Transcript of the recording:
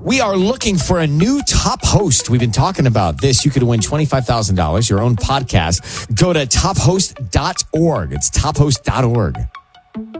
We are looking for a new top host. We've been talking about this. You could win $25,000, your own podcast. Go to tophost.org. It's tophost.org.